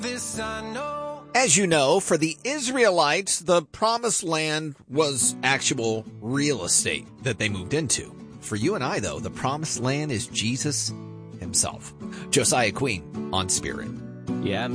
This I know. As you know, for the Israelites, the promised land was actual real estate that they moved into. For you and I, though, the promised land is Jesus himself. Josiah Queen on Spirit. Yeah.